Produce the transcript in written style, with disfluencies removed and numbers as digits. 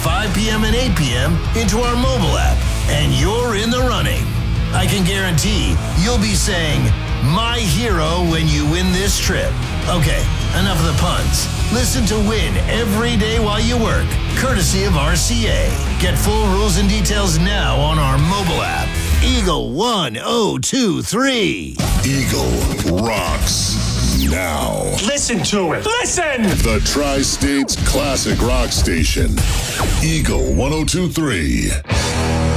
5 p.m. and 8 p.m. into our mobile app, and you're in the running. I can guarantee you'll be saying, "My hero," when you win this trip. Okay, enough of the puns. Listen to Win every day while you work, courtesy of RCA. Get full rules and details now on our mobile app. Eagle 1023. Eagle rocks now. Listen to it. Listen! The Tri-States Classic Rock Station. Eagle 1023.